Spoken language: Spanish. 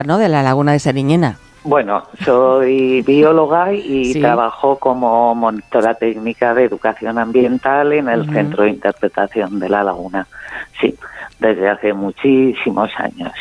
¿no?, de la laguna de Sariñena. Bueno, soy bióloga y Sí. trabajo como monitora técnica de educación ambiental en el Centro de Interpretación de la Laguna. Sí, desde hace muchísimos años.